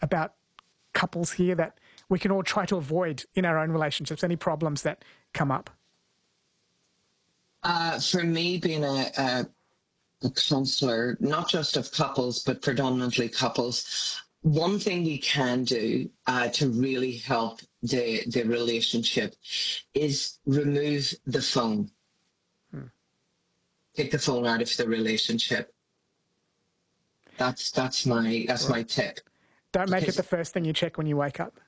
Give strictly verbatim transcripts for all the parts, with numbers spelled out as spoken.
about couples here that we can all try to avoid in our own relationships? Any problems that come up? Uh, for me, being a, a, a counsellor, not just of couples, but predominantly couples, one thing we can do uh, to really help the, the relationship is remove the phone. Hmm. Take the phone out of the relationship. That's that's my that's right. my tip. Don't make because, it the first thing you check when you wake up.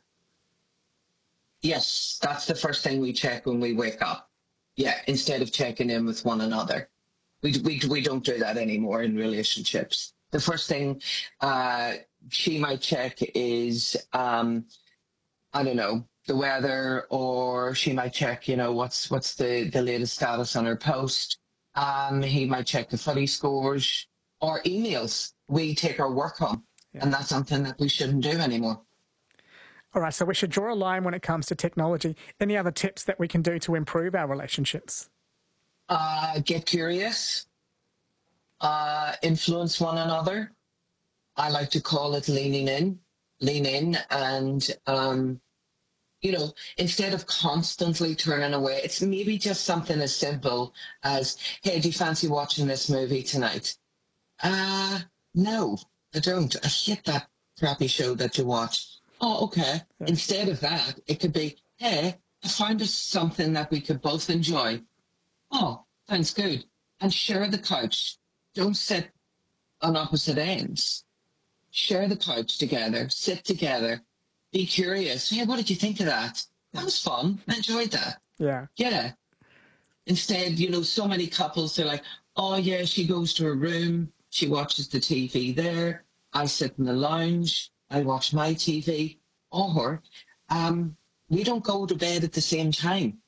Yes, that's the first thing we check when we wake up. Yeah, instead of checking in with one another. We we we don't do that anymore in relationships. The first thing uh, she might check is, um, I don't know, the weather, or she might check, you know, what's what's the, the latest status on her post. Um, he might check the footy scores or emails. We take our work home, yeah. and that's something that we shouldn't do anymore. All right, so we should draw a line when it comes to technology. Any other tips that we can do to improve our relationships? Uh, get curious. Uh, influence one another. I like to call it leaning in. Lean in and, um, you know, instead of constantly turning away, it's maybe just something as simple as, hey, do you fancy watching this movie tonight? Uh, no, I don't. I hate that crappy show that you watch. Oh, okay. Yeah. Instead of that, it could be, hey, I found us something that we could both enjoy. Oh, sounds good. And share the couch. Don't sit on opposite ends. Share the couch together. Sit together. Be curious. Hey, what did you think of that? That was fun. I enjoyed that. Yeah. Yeah. Instead, you know, so many couples, they're like, oh, yeah, she goes to her room. She watches the T V there. I sit in the lounge. I watch my T V. Or um, we don't go to bed at the same time.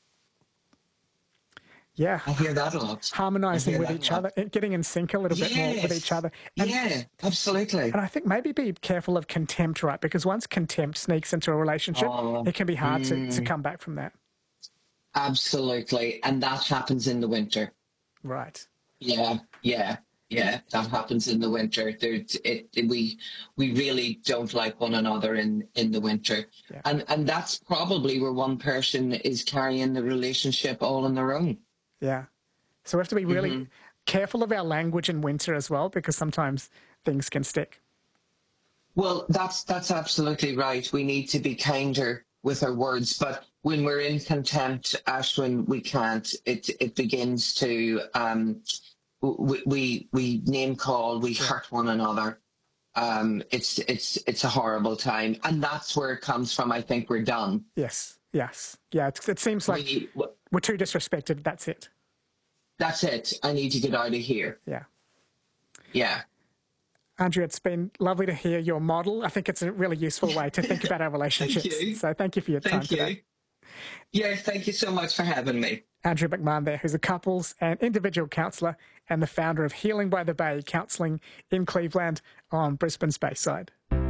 Yeah. I hear that a lot. Harmonising with each other, getting in sync a little yes. bit more with each other. And, yeah, absolutely. And I think maybe be careful of contempt, right? Because once contempt sneaks into a relationship, oh, it can be hard mm, to, to come back from that. Absolutely. And that happens in the winter. Right. Yeah, yeah, yeah. That happens in the winter. There, it, it, we we really don't like one another in, in the winter. Yeah. And, and that's probably where one person is carrying the relationship all on their own. Yeah. So we have to be really mm-hmm. careful of our language in winter as well, because sometimes things can stick. Well, that's that's absolutely right. We need to be kinder with our words, but when we're in contempt, Ashwin, we can't. It it begins to um, we we, we name call, we yeah. hurt one another. Um, it's it's it's a horrible time, and that's where it comes from. I think we're done. Yes. Yes. Yeah. It, it seems like we, we're too disrespected. That's it. That's it. I need to get out of here. Yeah. Yeah. Andrea, it's been lovely to hear your model. I think it's a really useful way to think about our relationships. Thank you. So thank you for your thank time you. today. Yes, thank you so much for having me. Andrea McMahon there, who's a couples and individual counsellor and the founder of Healing by the Bay Counselling in Cleveland on Brisbane's Bayside.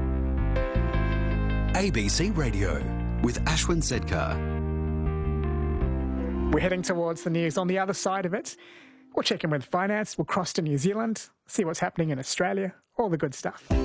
A B C Radio with Ashwin Sedkar. We're heading towards the news. On the other side of it, we'll check in with finance, we'll cross to New Zealand, see what's happening in Australia, all the good stuff.